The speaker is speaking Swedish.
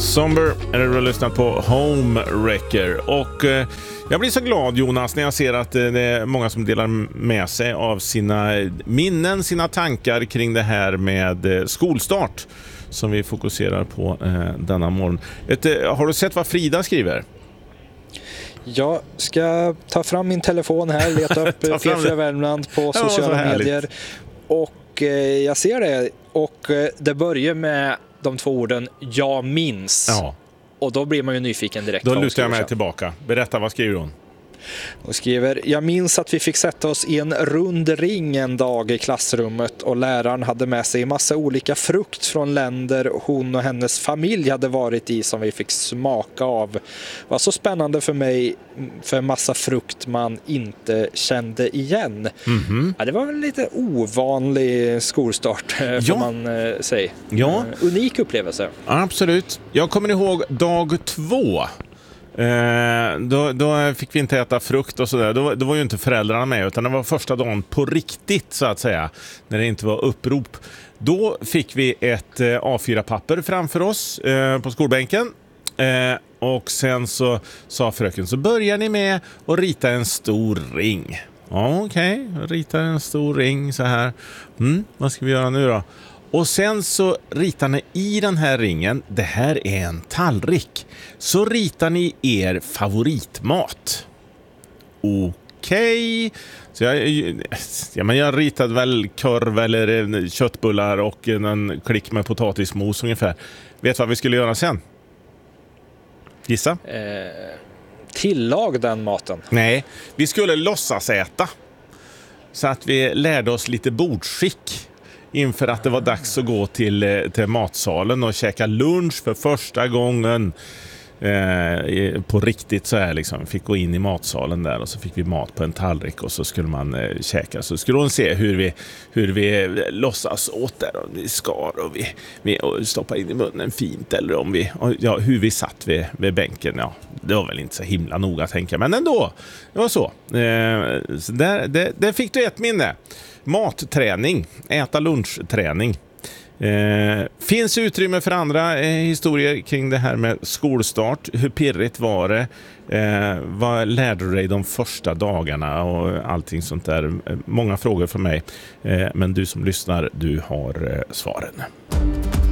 Somber är det att lyssna på Home Wrecker. Och jag blir så glad, Jonas, när jag ser att det är många som delar med sig av sina minnen, sina tankar kring det här med skolstart som vi fokuserar på denna morgon. Har du sett vad Frida skriver? Jag ska ta fram min telefon här, leta upp P4 Värmland på sociala medier. Och jag ser det. Och det börjar med de två orden jag minns. Ja. Och då blir man ju nyfiken direkt. Då lutar jag mig tillbaka. Berätta, vad skriver hon? Hon skriver: jag minns att vi fick sätta oss i en rund ring en dag i klassrummet och läraren hade med sig en massa olika frukt från länder hon och hennes familj hade varit i som vi fick smaka av. Det var så spännande för mig, för en massa frukt man inte kände igen. Mm-hmm. Ja, det var väl lite ovanlig skolstart får man säga. Ja. Unik upplevelse. Absolut. Jag kommer ihåg dag 2. Då fick vi inte äta frukt och sådär. Då var ju inte föräldrarna med, utan det var första dagen på riktigt, så att säga, när det inte var upprop. Då fick vi ett A4-papper framför oss på skolbänken, och sen så sa fröken: så börjar ni med att rita en stor ring. Okej, rita en stor ring så här. Vad ska vi göra nu då? Och sen så ritar ni i den här ringen, det här är en tallrik, så ritar ni er favoritmat. Okej. Så jag ritade väl korv eller köttbullar och en klick med potatismos ungefär. Vet vad vi skulle göra sen? Gissa? Tillag den maten. Nej, vi skulle låtsas äta. Så att vi lärde oss lite bordsskick inför att det var dags att gå till matsalen och käka lunch för första gången på riktigt, så här liksom. Fick gå in i matsalen där och så fick vi mat på en tallrik och så skulle man käka. Så skulle hon se hur vi låtsas åt där, och vi skar och vi stoppade in i munnen fint, eller om hur vi satt vid bänken. Ja, det var väl inte så himla noga, tänker jag, men ändå, det var så. Så där fick du ett minne. Matträning, äta lunchträning. Finns utrymme för andra historier kring det här med skolstart? Hur pirrigt var det? Vad lärde du dig de första dagarna och allting sånt där? Många frågor från mig, men du som lyssnar, du har svaren.